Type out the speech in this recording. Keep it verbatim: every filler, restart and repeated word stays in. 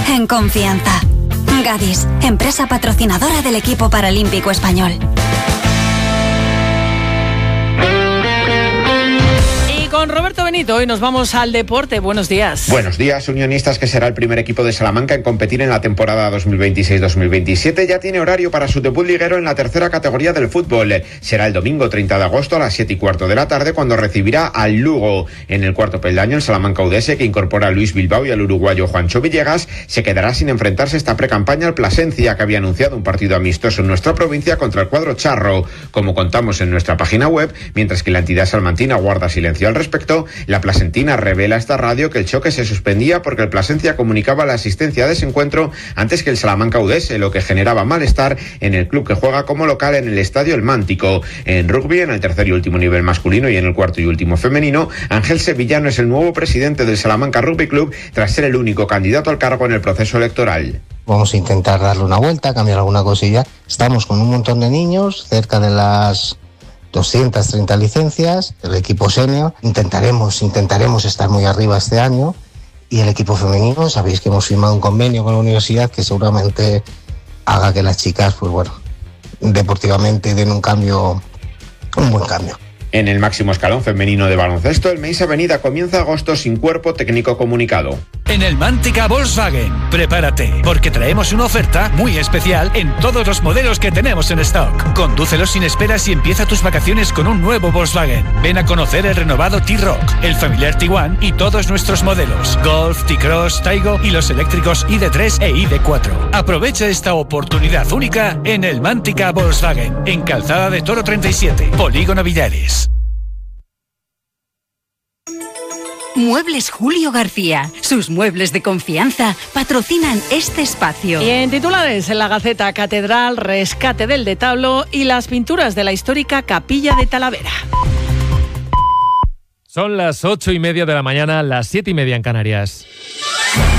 en confianza. Gadis, empresa patrocinadora del equipo paralímpico español. Con Roberto Benito, hoy nos vamos al deporte. Buenos días. Buenos días. Unionistas, que será el primer equipo de Salamanca en competir en la temporada dos mil veintiséis dos mil veintisiete, ya tiene horario para su debut liguero en la tercera categoría del fútbol. Será el domingo treinta de agosto a las siete y cuarto de la tarde, cuando recibirá al Lugo. En el cuarto peldaño, el Salamanca U D S, que incorpora a Luis Bilbao y al uruguayo Juancho Villegas, se quedará sin enfrentarse esta precampaña al Plasencia, que había anunciado un partido amistoso en nuestra provincia contra el cuadro charro. Como contamos en nuestra página web, mientras que la entidad salmantina guarda silencio al respecto, la plasentina revela a esta radio que el choque se suspendía porque el Plasencia comunicaba la asistencia de ese encuentro antes que el Salamanca U D S, lo que generaba malestar en el club, que juega como local en el Estadio El Mántico. En rugby, en el tercer y último nivel masculino y en el cuarto y último femenino, Ángel Sevillano es el nuevo presidente del Salamanca Rugby Club, tras ser el único candidato al cargo en el proceso electoral. Vamos a intentar darle una vuelta, cambiar alguna cosilla. Estamos con un montón de niños, cerca de las doscientas treinta licencias, el equipo senior, intentaremos, intentaremos estar muy arriba este año, y el equipo femenino, sabéis que hemos firmado un convenio con la universidad que seguramente haga que las chicas, pues bueno, deportivamente den un cambio, un buen cambio. En el máximo escalón femenino de baloncesto, el Meis Avenida comienza agosto sin cuerpo técnico comunicado. En el Mántica Volkswagen, prepárate, porque traemos una oferta muy especial en todos los modelos que tenemos en stock. Condúcelo sin esperas y empieza tus vacaciones con un nuevo Volkswagen. Ven a conocer el renovado T-Roc, el familiar Tiguan y todos nuestros modelos: Golf, T-Cross, Taigo y los eléctricos I D tres e I D cuatro. Aprovecha esta oportunidad única en el Mántica Volkswagen, en Calzada de Toro treinta y siete, Polígono Villares. Muebles Julio García. Sus muebles de confianza patrocinan este espacio. Y en titulares, en la Gaceta: Catedral, rescate del retablo y las pinturas de la histórica Capilla de Talavera. Son las ocho y media de la mañana, las siete y media en Canarias.